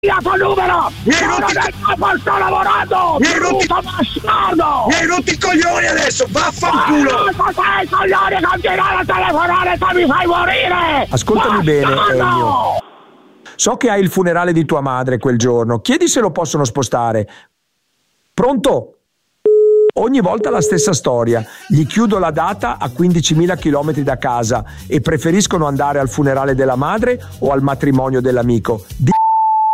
tuo numero! Sto lavorando! Mi hai rotto i coglioni adesso! Vaffanculo! Ma sei coglioni, continuare a telefonare, se mi fai morire! Ascoltami bene, Ennio. So che hai il funerale di tua madre quel giorno. Chiedi se lo possono spostare. Pronto? Ogni volta la stessa storia. Gli chiudo la data a 15.000 chilometri da casa e preferiscono andare al funerale della madre o al matrimonio dell'amico.